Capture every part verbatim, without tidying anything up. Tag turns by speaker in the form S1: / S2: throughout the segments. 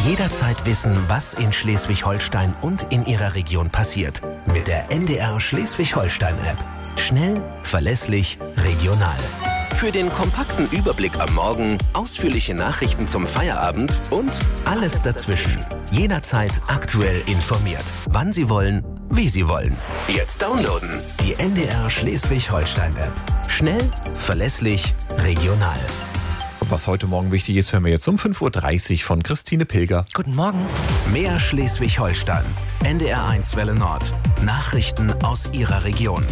S1: Jederzeit wissen, was in Schleswig-Holstein und in Ihrer Region passiert. Mit der N D R Schleswig-Holstein-App. Schnell, verlässlich, regional. Für den kompakten Überblick am Morgen, ausführliche Nachrichten zum Feierabend und alles dazwischen. Jederzeit aktuell informiert. Wann Sie wollen, wie Sie wollen. Jetzt downloaden. Die N D R Schleswig-Holstein-App. Schnell, verlässlich, regional.
S2: Was heute Morgen wichtig ist, hören wir jetzt um fünf Uhr dreißig von Christine Pilger.
S3: Guten Morgen.
S1: Mehr Schleswig-Holstein. N D R eins Welle Nord. Nachrichten aus Ihrer Region.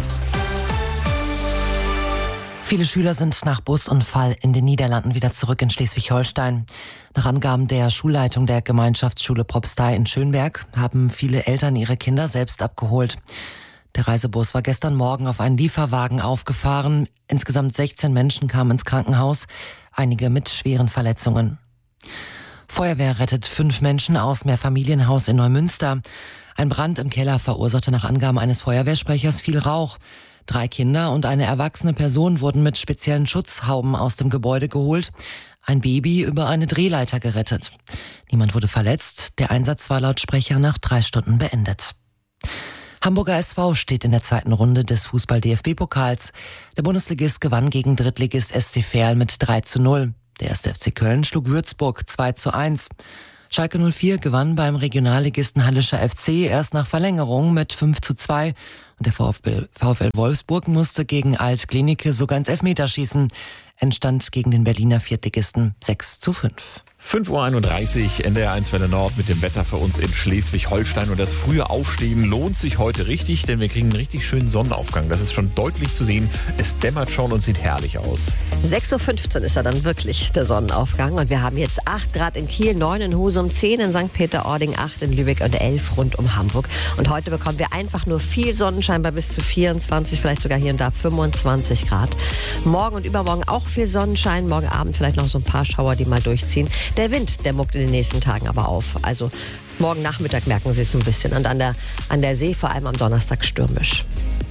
S3: Viele Schüler sind nach Busunfall in den Niederlanden wieder zurück in Schleswig-Holstein. Nach Angaben der Schulleitung der Gemeinschaftsschule Propstei in Schönberg haben viele Eltern ihre Kinder selbst abgeholt. Der Reisebus war gestern Morgen auf einen Lieferwagen aufgefahren. Insgesamt sechzehn Menschen kamen ins Krankenhaus, einige mit schweren Verletzungen. Feuerwehr rettet fünf Menschen aus Mehrfamilienhaus in Neumünster. Ein Brand im Keller verursachte nach Angaben eines Feuerwehrsprechers viel Rauch. Drei Kinder und eine erwachsene Person wurden mit speziellen Schutzhauben aus dem Gebäude geholt. Ein Baby über eine Drehleiter gerettet. Niemand wurde verletzt. Der Einsatz war laut Sprecher nach drei Stunden beendet. Hamburger S V steht in der zweiten Runde des Fußball-D F B-Pokals. Der Bundesligist gewann gegen Drittligist S C Verl mit drei zu null. Der erste F C Köln schlug Würzburg zwei zu eins. Schalke null vier gewann beim Regionalligisten Hallischer F C erst nach Verlängerung mit fünf zu zwei. Und der VfL, VfL Wolfsburg musste gegen Alt-Klinike sogar ins Elfmeterschießen. Endstand gegen den Berliner Viertligisten sechs zu fünf.
S2: fünf Uhr einunddreißig, N D R eins Welle Nord mit dem Wetter für uns in Schleswig-Holstein. Und das frühe Aufstehen lohnt sich heute richtig, denn wir kriegen einen richtig schönen Sonnenaufgang. Das ist schon deutlich zu sehen. Es dämmert schon und sieht herrlich aus.
S4: sechs Uhr fünfzehn ist ja dann wirklich der Sonnenaufgang. Und wir haben jetzt acht Grad in Kiel, neun in Husum, zehn in Sankt Peter-Ording, acht in Lübeck und elf rund um Hamburg. Und heute bekommen wir einfach nur viel Sonnenschein bei bis zu vierundzwanzig, vielleicht sogar hier und da fünfundzwanzig Grad. Morgen und übermorgen auch viel Sonnenschein. Morgen Abend vielleicht noch so ein paar Schauer, die mal durchziehen. Der Wind, der muckt in den nächsten Tagen aber auf. Also morgen Nachmittag merken Sie es so ein bisschen. Und an der, an der See vor allem am Donnerstag stürmisch.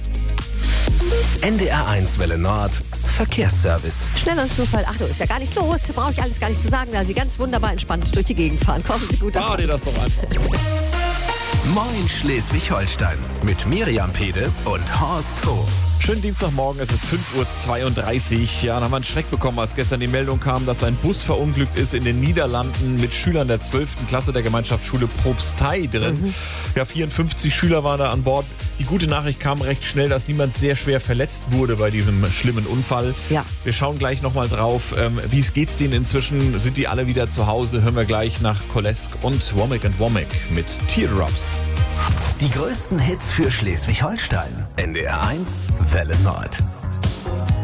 S1: N D R eins Welle Nord. Verkehrsservice.
S4: Schnell und Zufall. Ach du, ist ja gar nicht los. Brauche ich alles gar nicht zu sagen, da Sie ganz wunderbar entspannt durch die Gegend fahren. Kommen Sie gut
S2: Fahr dir das doch einfach.
S1: Moin Schleswig-Holstein. Mit Miriam Pede und Horst Hof.
S2: Schönen Dienstagmorgen, es ist fünf Uhr zweiunddreißig. Ja, dann haben wir einen Schreck bekommen, als gestern die Meldung kam, dass ein Bus verunglückt ist in den Niederlanden mit Schülern der zwölften Klasse der Gemeinschaftsschule Propstei drin. Mhm. Ja, vierundfünfzig Schüler waren da an Bord. Die gute Nachricht kam recht schnell, dass niemand sehr schwer verletzt wurde bei diesem schlimmen Unfall.
S4: Ja.
S2: Wir schauen gleich nochmal drauf. Ähm, wie geht's denen inzwischen? Sind die alle wieder zu Hause? Hören wir gleich nach Kolesk und Womack and Womack mit Teardrops.
S1: Die größten Hits für Schleswig-Holstein. N D R eins Welle Nord.